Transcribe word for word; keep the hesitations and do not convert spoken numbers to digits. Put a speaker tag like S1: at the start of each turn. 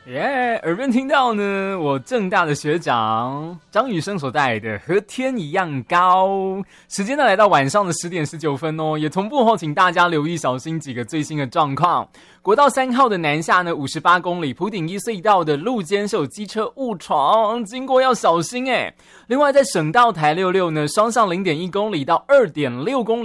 S1: 耶、yeah, 耳边听到呢，我政大的学长张雨生所带来的和天一样高。时间呢来到晚上的十点十九分哦，也同步后请大家留意小心几个最新的状况。国道三号的南下呢五十八公里，埔顶一隧道的路肩是有机车误闯，经过要小心诶。另外在省道台六六呢，双向零点一公里到二点六公里。